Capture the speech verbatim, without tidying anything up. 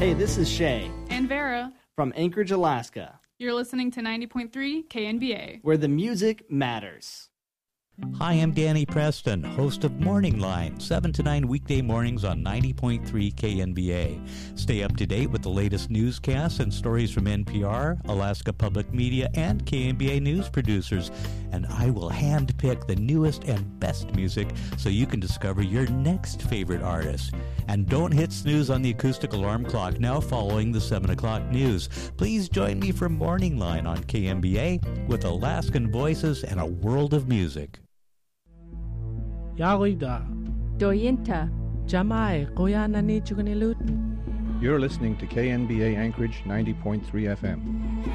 Hey, this is Shay. And Vera. From Anchorage, Alaska. You're listening to ninety point three K N B A. Where the music matters. Hi, I'm Danny Preston, host of Morning Line, seven to nine weekday mornings on ninety point three K N B A. Stay up to date with the latest newscasts and stories from N P R, Alaska Public Media, and K N B A news producers. And I will handpick the newest and best music so you can discover your next favorite artist. And don't hit snooze on the acoustic alarm clock now following the seven o'clock news. Please join me for Morning Line on K N B A with Alaskan voices and a world of music. Yarida. Doyinta. Jamai, Koyanani Chukanilut. You're listening to K N B A Anchorage ninety point three F M.